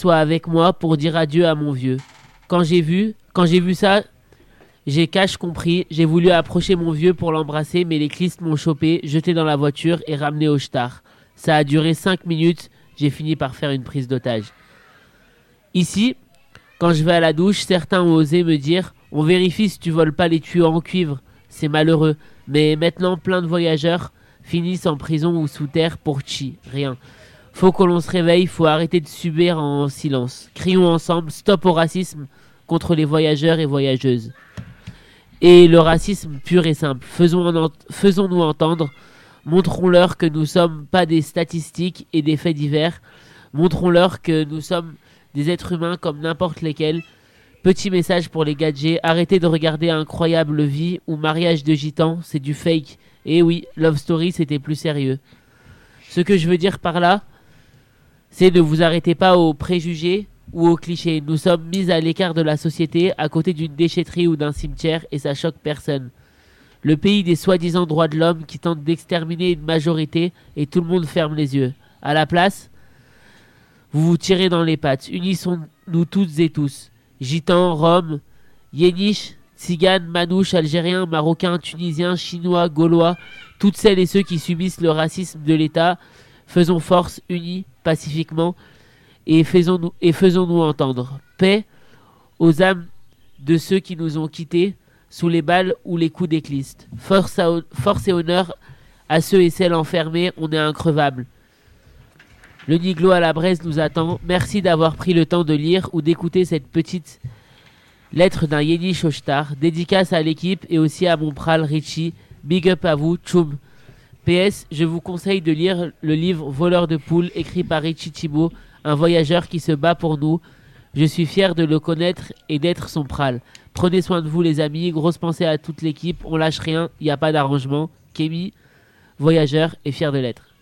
soit avec moi pour dire adieu à mon vieux. Quand j'ai vu ça, j'ai cache compris. J'ai voulu approcher mon vieux pour l'embrasser, mais les clistes m'ont chopé, jeté dans la voiture et ramené au shtar. Ça a duré 5 minutes. J'ai fini par faire une prise d'otage. Ici, quand je vais à la douche, certains ont osé me dire « On vérifie si tu voles pas les tuyaux en cuivre. C'est malheureux. » Mais maintenant, plein de voyageurs finissent en prison ou sous terre pour rien. Faut que l'on se réveille, faut arrêter de subir en silence. Crions ensemble, stop au racisme contre les voyageurs et voyageuses. Et le racisme pur et simple, faisons-nous entendre, montrons-leur que nous ne sommes pas des statistiques et des faits divers, montrons-leur que nous sommes des êtres humains comme n'importe lesquels. Petit message pour les gadgets, arrêtez de regarder Incroyable Vie ou Mariage de Gitans, c'est du fake. Et oui, Love Story c'était plus sérieux. Ce que je veux dire par là, c'est ne vous arrêtez pas aux préjugés ou aux clichés. Nous sommes mis à l'écart de la société, à côté d'une déchetterie ou d'un cimetière, et ça choque personne. Le pays des soi-disant droits de l'homme qui tentent d'exterminer une majorité et tout le monde ferme les yeux. À la place, vous vous tirez dans les pattes. Unissons-nous toutes et tous. Gitans, Roms, Yéniches, Tziganes, Manouches, Algériens, Marocains, Tunisiens, Chinois, Gaulois, toutes celles et ceux qui subissent le racisme de l'État, faisons force, unis, pacifiquement, et faisons-nous entendre. Paix aux âmes de ceux qui nous ont quittés sous les balles ou les coups des clistes. Force et honneur à ceux et celles enfermés, on est increvables. Le Niglo à la braise nous attend. Merci d'avoir pris le temps de lire ou d'écouter cette petite lettre d'un Yéniche au shtar. Dédicace à l'équipe et aussi à mon pral Richie. Big up à vous, tchoum. PS, je vous conseille de lire le livre Voleur de poules écrit par Richie Thibault, un voyageur qui se bat pour nous. Je suis fier de le connaître et d'être son pral. Prenez soin de vous les amis, grosse pensée à toute l'équipe, on lâche rien, il n'y a pas d'arrangement. Kémy, voyageur et fier de l'être.